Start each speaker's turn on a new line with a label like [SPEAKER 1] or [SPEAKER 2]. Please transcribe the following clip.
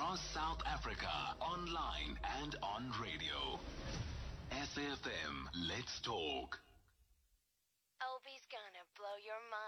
[SPEAKER 1] across South Africa, online and on radio. SAFM, let's talk.
[SPEAKER 2] Obi's gonna blow your mind.